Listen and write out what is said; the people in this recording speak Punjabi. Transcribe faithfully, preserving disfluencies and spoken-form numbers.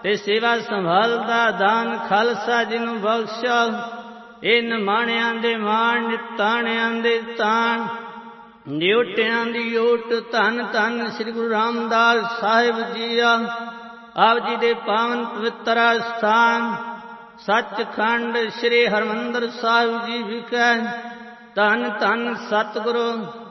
ਤੇ ਸੇਵਾ ਸੰਭਾਲਦਾ ਦਾਨ ਖਾਲਸਾ ਜਿਹਨੂੰ ਬਖਸ਼ਾ। ਇਹ ਨਿਮਾਣਿਆਂ ਦੇ ਮਾਣ ਨਿਤਾਣਿਆਂ ਦੇ ਤਾਣ ਨਿਉਟਿਆਂ ਦੀ ਓਟ। ਧੰਨ ਧੰਨ ਸ੍ਰੀ ਗੁਰੂ ਰਾਮਦਾਸ ਸਾਹਿਬ ਜੀਆ। ਆਪ ਜੀ ਦੇ ਪਾਵਨ ਪਵਿੱਤਰ ਸਥਾਨ ਸੱਚਖੰਡ ਸ੍ਰੀ ਹਰਿਮੰਦਰ ਸਾਹਿਬ ਜੀ ਵਿਖੇ ਧੰਨ ਧੰਨ ਸਤਿਗੁਰੂ